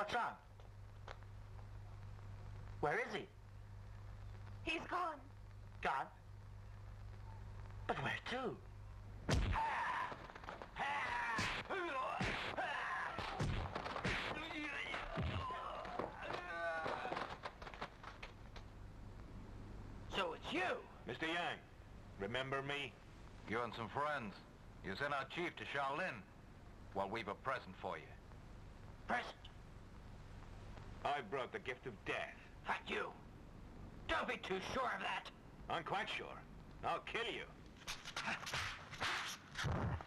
What's wrong? Where is he? He's gone. Gone? But where to? So it's you? Mr. Yang, remember me? You and some friends. You sent our chief to Shaolin. Well, we've a present for you. Present? I brought the gift of death. Not you. Don't be too sure of that. I'm quite sure. I'll kill you.